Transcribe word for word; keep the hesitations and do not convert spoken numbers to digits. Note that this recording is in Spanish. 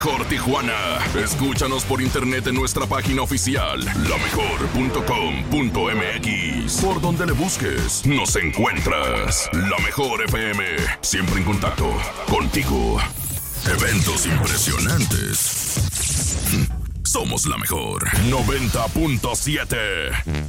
Mejor Tijuana. Escúchanos por internet en nuestra página oficial, la mejor punto com punto m x. Por donde le busques, nos encuentras. La Mejor F M, siempre en contacto contigo. Eventos impresionantes. Somos la mejor. noventa punto siete.